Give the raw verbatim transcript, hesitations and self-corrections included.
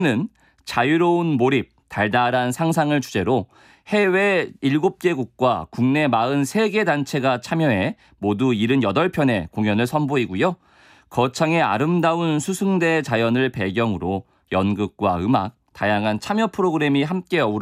는 자유로운 몰입, 달달한 상상을 주제로 해외 일곱 개국과 국내 사십삼 개 단체가 참여해 모두 칠십팔 편의 공연을 선보이고요. 거창의 아름다운 수승대 자연을 배경으로 연극과 음악, 다양한 참여 프로그램이 함께 어우러